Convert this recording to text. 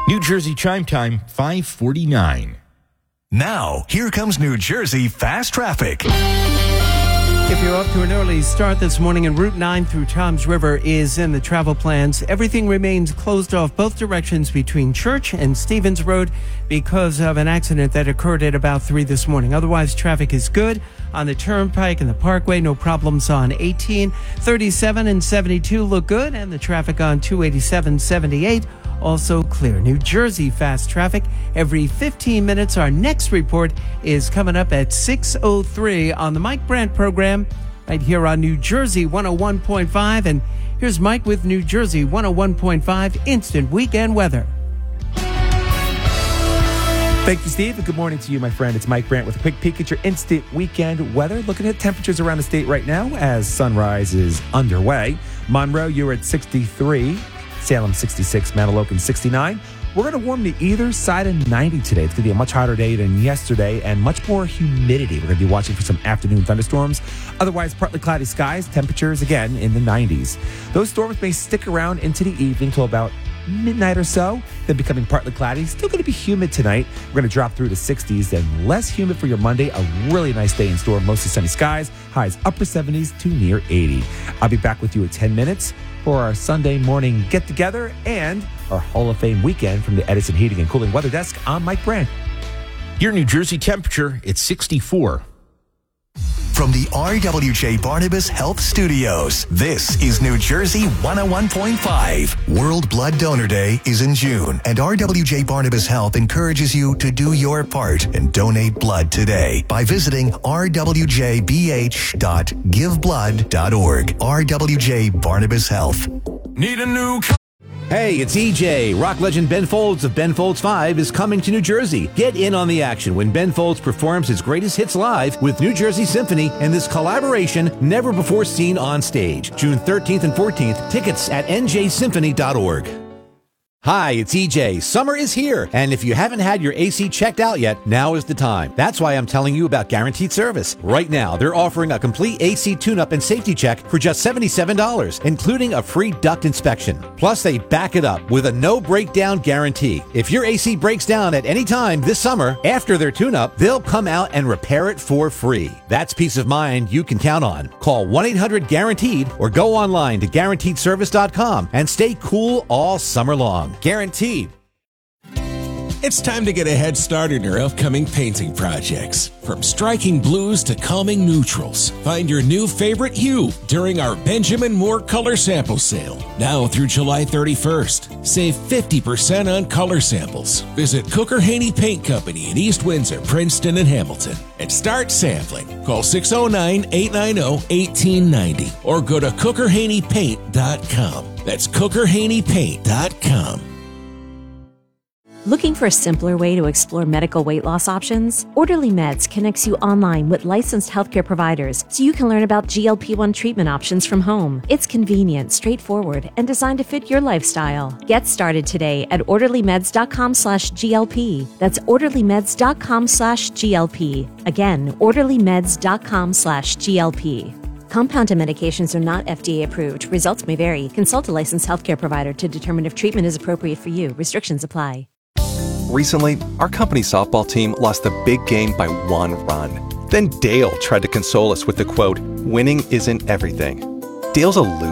New Jersey Chime Time, 5:49. Now, here comes New Jersey Fast Traffic. If you're up to an early start this morning, and Route 9 through Toms River is in the travel plans, everything remains closed off both directions between Church and Stevens Road because of an accident that occurred at about 3 this morning. Otherwise, traffic is good on the Turnpike and the Parkway. No problems on 18, 37, and 72 look good, and the traffic on 287, 78 also clear. New Jersey fast traffic every 15 minutes. Our next report is coming up at 6:03 on the Mike Brandt program right here on New Jersey 101.5. And here's Mike with New Jersey 101.5 Instant Weekend Weather. Thank you, Steve, and good morning to you, my friend. It's Mike Brandt with a quick peek at your instant weekend weather. Looking at temperatures around the state right now as sunrise is underway. Monroe, you're at 63. Salem, 66. Mount Logan, 69. We're going to warm to either side of 90 today. It's going to be a much hotter day than yesterday and much more humidity. We're going to be watching for some afternoon thunderstorms. Otherwise, partly cloudy skies. Temperatures, again, in the 90s. Those storms may stick around into the evening till about midnight or so, then becoming partly cloudy. Still going to be humid tonight. We're going to drop through the 60s and less humid for your Monday. A really nice day in store. Mostly sunny skies. Highs upper 70s to near 80. I'll be back with you at 10 minutes for our Sunday morning get-together and our Hall of Fame weekend from the Edison Heating and Cooling Weather Desk. I'm Mike Brandt. Your New Jersey temperature, it's 64. From the RWJ Barnabas Health Studios, this is New Jersey 101.5. World Blood Donor Day is in June, and RWJ Barnabas Health encourages you to do your part and donate blood today by visiting rwjbh.giveblood.org. RWJ Barnabas Health. Need a new Hey, it's EJ. Rock legend Ben Folds of Ben Folds 5 is coming to New Jersey. Get in on the action when Ben Folds performs his greatest hits live with New Jersey Symphony and this collaboration never before seen on stage. June 13th and 14th. Tickets at njsymphony.org. Hi, it's EJ. Summer is here, and if you haven't had your AC checked out yet, now is the time. That's why I'm telling you about Guaranteed Service. Right now, they're offering a complete AC tune-up and safety check for just $77, including a free duct inspection. Plus, they back it up with a no-breakdown guarantee. If your AC breaks down at any time this summer, after their tune-up, they'll come out and repair it for free. That's peace of mind you can count on. Call 1-800-GUARANTEED or go online to GuaranteedService.com and stay cool all summer long. Guaranteed. It's time to get a head start in your upcoming painting projects. From striking blues to calming neutrals, find your new favorite hue during our Benjamin Moore Color Sample Sale. Now through July 31st. Save 50% on color samples. Visit Cooker Haney Paint Company in East Windsor, Princeton, and Hamilton and start sampling. Call 609-890-1890 or go to CookerHaneyPaint.com. That's CookerHaneyPaint.com. Looking for a simpler way to explore medical weight loss options? Orderly Meds connects you online with licensed healthcare providers so you can learn about GLP-1 treatment options from home. It's convenient, straightforward, and designed to fit your lifestyle. Get started today at orderlymeds.com/GLP. That's orderlymeds.com/GLP. Again, orderlymeds.com/GLP. Compounded medications are not FDA approved. Results may vary. Consult a licensed healthcare provider to determine if treatment is appropriate for you. Restrictions apply. Recently, our company softball team lost the big game by 1 run. Then Dale tried to console us with the quote, "Winning isn't everything." Dale's a loser.